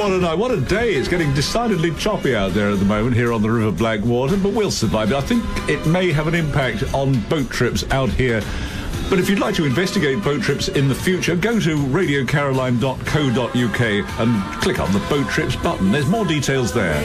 What a night, what a day. It's getting decidedly choppy out there at the moment here on the River Blackwater, but we'll survive it. I think it may have an impact on boat trips out here. But if you'd like to investigate boat trips in the future, go to radiocaroline.co.uk and click on the boat trips button. There's more details there.